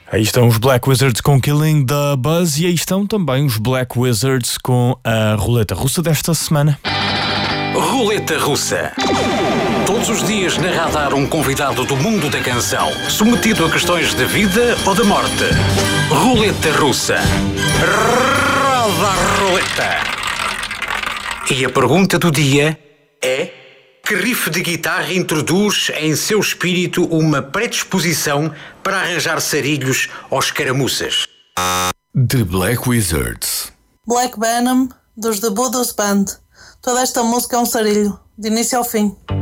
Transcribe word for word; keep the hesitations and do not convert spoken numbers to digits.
Aí estão os Black Wizards com Killing the Buzz e aí estão também os Black Wizards com a roleta russa desta semana. Roleta Russa. Todos os dias na Radar um convidado do mundo da canção, submetido a questões de vida ou de morte. Roleta Russa. Roda a roleta. E a pergunta do dia é: que riff de guitarra introduz em seu espírito uma predisposição para arranjar sarilhos aos caramuças? The Black Wizards. Black Venom, dos The Budos Band. Toda esta música é um sarilho, de início ao fim.